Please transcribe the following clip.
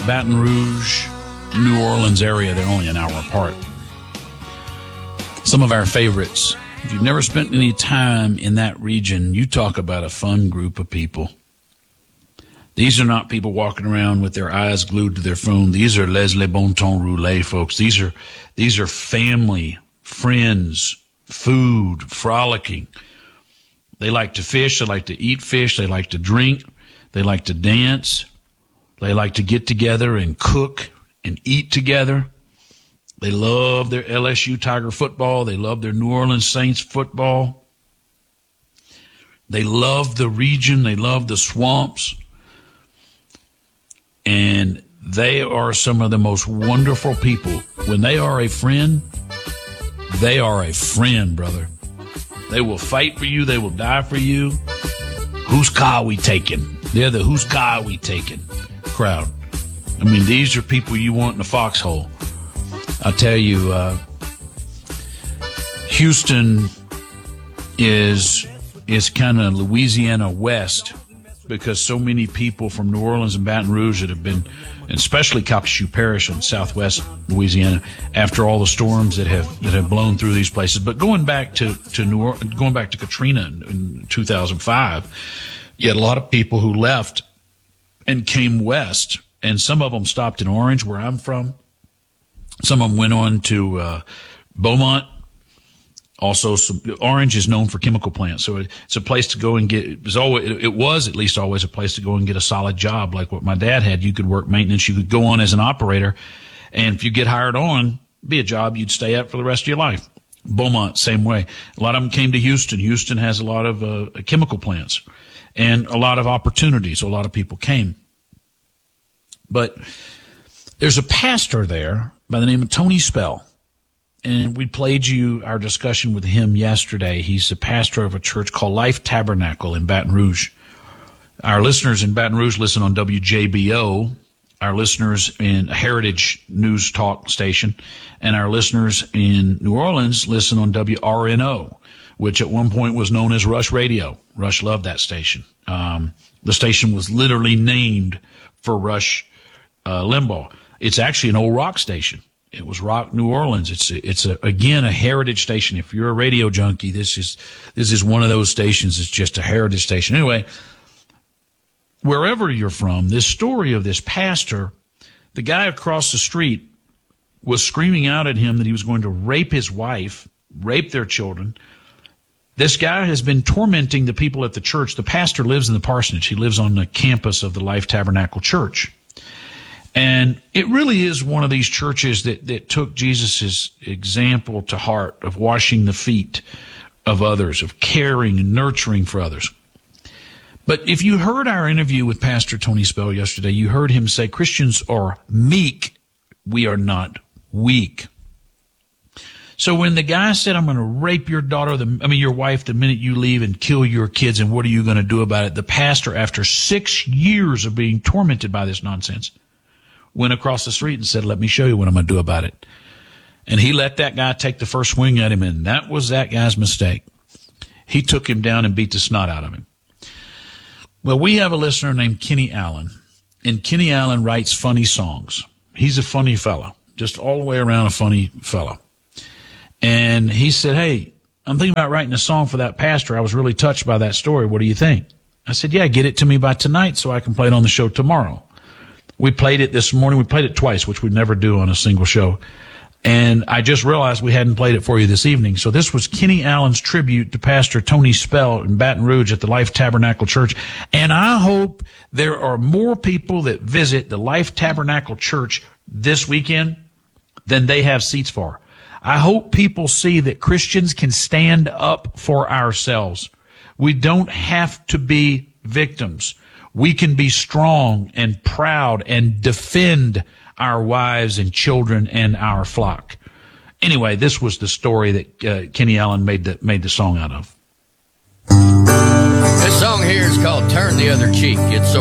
Baton Rouge, New Orleans area. They're only an hour apart. Some of our favorites. If you've never spent any time in that region, you talk about a fun group of people. These are not people walking around with their eyes glued to their phone. These are les bon temps roulés, folks. These are family, friends, food, frolicking. They like to fish. They like to eat fish. They like to drink. They like to dance. They like to get together and cook and eat together. They love their LSU Tiger football. They love their New Orleans Saints football. They love the region. They love the swamps. And they are some of the most wonderful people. When they are a friend, they are a friend, brother. They will fight for you. They will die for you. Whose car we taking? They're the whose car we taking crowd. I mean, these are people you want in a foxhole. I'll tell you, Houston is kind of Louisiana West, because so many people from New Orleans and Baton Rouge that have been, and especially Calcasieu Parish in southwest Louisiana, after all the storms that have blown through these places. But going back to going back to Katrina in 2005, you had a lot of people who left and came west, and some of them stopped in Orange, where I'm from. Some of them went on to Beaumont. Also, Orange is known for chemical plants, so it's a place to go and get. It was at least always a place to go and get a solid job, like what my dad had. You could work maintenance, you could go on as an operator, and if you get hired on, be a job you'd stay at for the rest of your life. Beaumont, same way. A lot of them came to Houston. Houston has a lot of chemical plants and a lot of opportunities. So a lot of people came, but there's a pastor there by the name of Tony Spell. And we played you our discussion with him yesterday. He's the pastor of a church called Life Tabernacle in Baton Rouge. Our listeners in Baton Rouge listen on WJBO. Our listeners in a Heritage News Talk station. And our listeners in New Orleans listen on WRNO, which at one point was known as Rush Radio. Rush loved that station. The station was literally named for Rush Limbaugh. It's actually an old rock station. It was Rock New Orleans. It's again a heritage station. If you're a radio junkie, this is one of those stations. It's just a heritage station. Anyway, wherever you're from, this story of this pastor, the guy across the street was screaming out at him that he was going to rape his wife, rape their children. This guy has been tormenting the people at the church. The pastor lives in the parsonage. He lives on the campus of the Life Tabernacle Church. And it really is one of these churches that took Jesus' example to heart of washing the feet of others, of caring and nurturing for others. But if you heard our interview with Pastor Tony Spell yesterday, you heard him say Christians are meek. We are not weak. So when the guy said, I'm going to rape your your wife the minute you leave and kill your kids, and what are you going to do about it? The pastor, after 6 years of being tormented by this nonsense, went across the street and said, let me show you what I'm going to do about it. And he let that guy take the first swing at him, and that was that guy's mistake. He took him down and beat the snot out of him. Well, we have a listener named Kenny Allen, and Kenny Allen writes funny songs. He's a funny fellow, just all the way around a funny fellow. And he said, hey, I'm thinking about writing a song for that pastor. I was really touched by that story. What do you think? I said, yeah, get it to me by tonight so I can play it on the show tomorrow. We played it this morning. We played it twice, which we never do on a single show. And I just realized we hadn't played it for you this evening. So this was Kenny Allen's tribute to Pastor Tony Spell in Baton Rouge at the Life Tabernacle Church. And I hope there are more people that visit the Life Tabernacle Church this weekend than they have seats for. I hope people see that Christians can stand up for ourselves. We don't have to be victims. We can be strong and proud and defend our wives and children and our flock. Anyway, this was the story that Kenny Allen made the song out of. This song here is called Turn the Other Cheek. It's so